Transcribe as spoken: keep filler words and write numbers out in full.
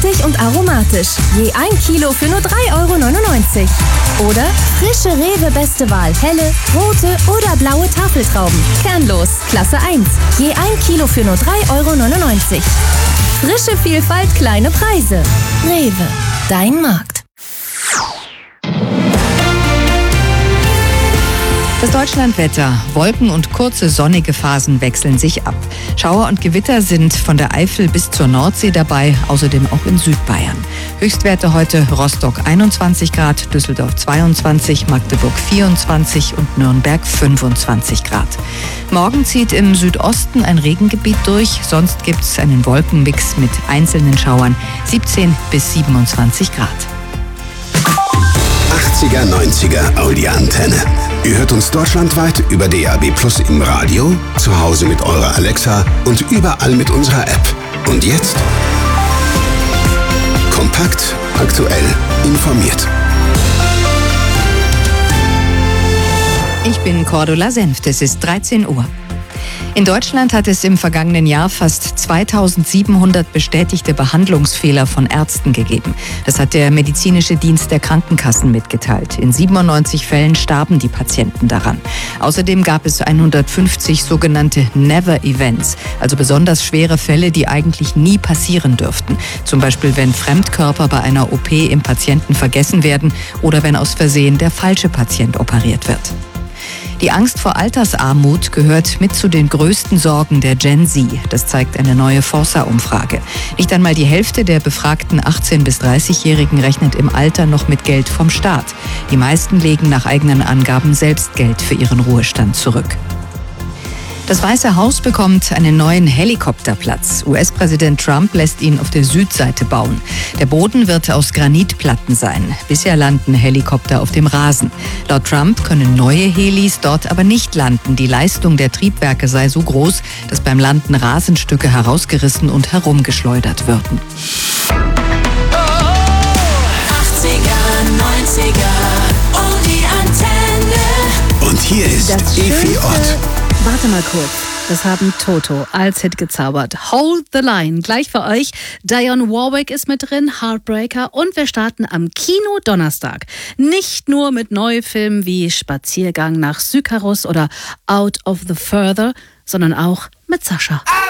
fruchtig und aromatisch. Je ein Kilo für nur drei Euro neunundneunzig. Oder frische Rewe Beste Wahl, helle, rote oder blaue Tafeltrauben. Kernlos, Klasse eins. Je ein Kilo für nur drei Euro neunundneunzig. Frische Vielfalt, kleine Preise. Rewe, dein Markt. Das Deutschlandwetter. Wolken und kurze sonnige Phasen wechseln sich ab. Schauer und Gewitter sind von der Eifel bis zur Nordsee dabei, außerdem auch in Südbayern. Höchstwerte heute: Rostock einundzwanzig Grad, Düsseldorf zweiundzwanzig, Magdeburg vierundzwanzig und Nürnberg fünfundzwanzig Grad. Morgen zieht im Südosten ein Regengebiet durch, sonst gibt es einen Wolkenmix mit einzelnen Schauern, siebzehn bis siebenundzwanzig Grad. achtziger, neunziger Audi-Antenne. Ihr hört uns deutschlandweit über D A B Plus im Radio, zu Hause mit eurer Alexa und überall mit unserer App. Und jetzt? Kompakt, aktuell, informiert. Ich bin Cordula Senft, es ist dreizehn Uhr. In Deutschland hat es im vergangenen Jahr fast zweitausendsiebenhundert bestätigte Behandlungsfehler von Ärzten gegeben. Das hat der medizinische Dienst der Krankenkassen mitgeteilt. In siebenundneunzig Fällen starben die Patienten daran. Außerdem gab es hundertfünfzig sogenannte Never-Events, also besonders schwere Fälle, die eigentlich nie passieren dürften. Zum Beispiel, wenn Fremdkörper bei einer O P im Patienten vergessen werden oder wenn aus Versehen der falsche Patient operiert wird. Die Angst vor Altersarmut gehört mit zu den größten Sorgen der Gen Z. Das zeigt eine neue Forsa-Umfrage. Nicht einmal die Hälfte der befragten achtzehn- bis dreißigjährigen rechnet im Alter noch mit Geld vom Staat. Die meisten legen nach eigenen Angaben selbst Geld für ihren Ruhestand zurück. Das Weiße Haus bekommt einen neuen Helikopterplatz. U S-Präsident Trump lässt ihn auf der Südseite bauen. Der Boden wird aus Granitplatten sein. Bisher landen Helikopter auf dem Rasen. Laut Trump können neue Helis dort aber nicht landen. Die Leistung der Triebwerke sei so groß, dass beim Landen Rasenstücke herausgerissen und herumgeschleudert würden. achtziger, neunziger, oh die Antenne. Und hier ist Efi Ott. Warte mal kurz, das haben Toto als Hit gezaubert. Hold the Line, gleich für euch. Dionne Warwick ist mit drin, Heartbreaker, und wir starten am Kino Donnerstag. Nicht nur mit Neufilmen wie Spaziergang nach Sykarus oder Out of the Further, sondern auch mit Sascha.